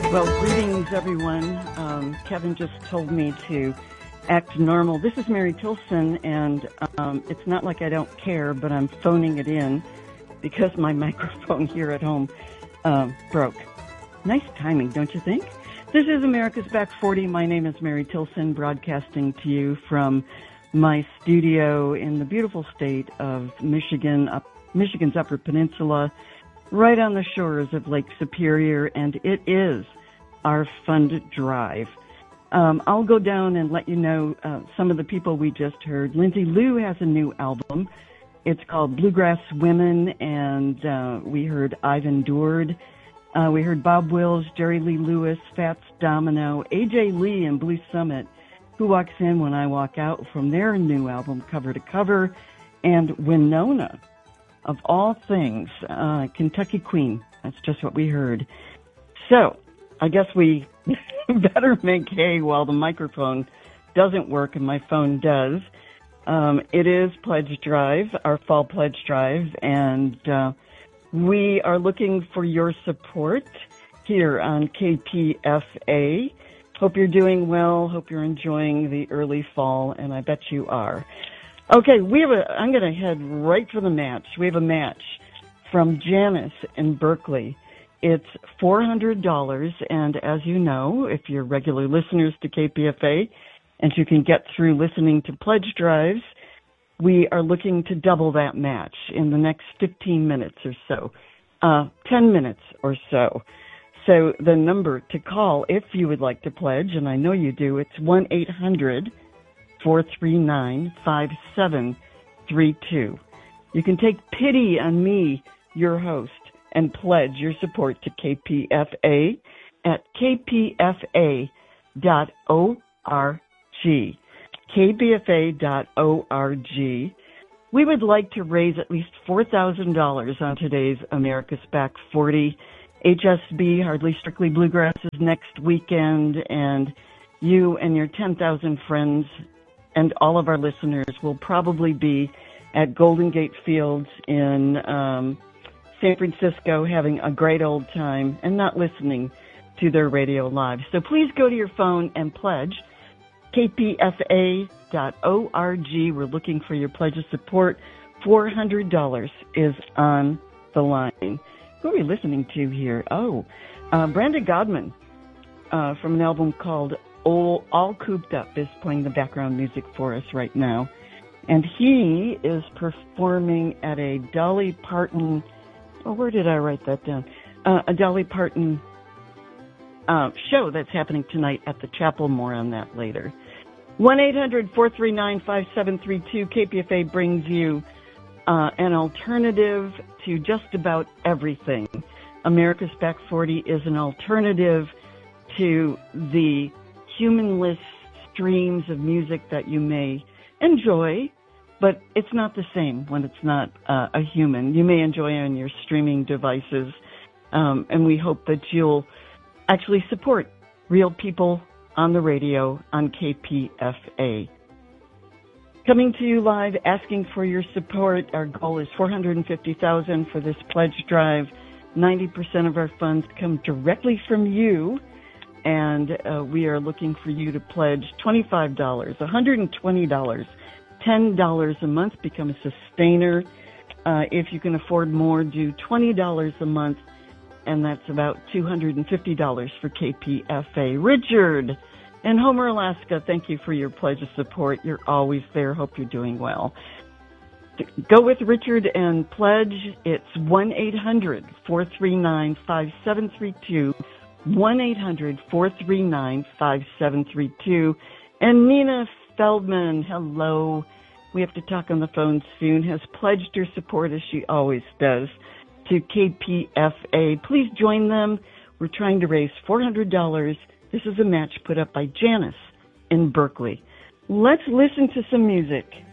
Well, greetings, everyone. Kevin just told me to act normal. This is Mary Tilson, and it's not like I don't care, but I'm phoning it in because my microphone here at home broke. Nice timing, don't you think? This is America's Back 40. My name is Mary Tilson, broadcasting to you from my studio in the beautiful state of Michigan, Michigan's Upper Peninsula, right on the shores of Lake Superior, and it is our fund drive. I'll go down and let you know some of the people we just heard. Lindsay Lou has a new album. It's called Bluegrass Women, and we heard Ivan Doord. We heard Bob Wills, Jerry Lee Lewis, Fats Domino, AJ Lee, and Blue Summit, Who Walks In When I Walk Out, from their new album, Cover to Cover, and Winona, of all things, Kentucky Queen. That's just what we heard. So, I guess we better make hay while the microphone doesn't work and my phone does. It is Pledge Drive, our fall pledge drive, and we are looking for your support here on KPFA. Hope you're doing well. Hope you're enjoying the early fall, and I bet you are. Okay, I'm going to head right for the match. We have a match from Janice in Berkeley. It's $400, and as you know, if you're regular listeners to KPFA, and you can get through listening to pledge drives, we are looking to double that match in the next 15 minutes or so, 10 minutes or so. So the number to call if you would like to pledge, and I know you do, it's 1-800-439-5732. You can take pity on me, your host, and pledge your support to KPFA at kpfa.org. kpfa.org. We would like to raise at least $4,000 on today's America's Back 40. HSB, Hardly Strictly Bluegrass, is next weekend, and you and your 10,000 friends and all of our listeners will probably be at Golden Gate Fields in San Francisco having a great old time and not listening to their radio live. So please go to your phone and pledge. kpfa.org. We're looking for your pledge of support. $400 is on the line. Who are we listening to here? Brandon Godman from an album called All Cooped Up is playing the background music for us right now. And he is performing at a Dolly Parton, where did I write that down? A Dolly Parton show that's happening tonight at the chapel. More on that later. 1-800-439-5732. KPFA brings you an alternative to just about everything. America's Back 40 is an alternative to the humanless streams of music that you may enjoy, but it's not the same when it's not a human. You may enjoy on your streaming devices, and we hope that you'll actually support real people on the radio on KPFA. Coming to you live, asking for your support. Our goal is $450,000 for this pledge drive. 90% of our funds come directly from you, and we are looking for you to pledge $25, $120, $10 a month. Become a sustainer. If you can afford more, do $20 a month, and that's about $250 for KPFA. Richard in Homer, Alaska, thank you for your pledge of support. You're always there. Hope you're doing well. Go with Richard and pledge. It's 1-800-439-5732, 1-800-439-5732. And Nina Feldman, hello. We have to talk on the phone soon, has pledged her support, as she always does, to KPFA. Please join them. We're trying to raise $400. This is a match put up by Janice in Berkeley. Let's listen to some music.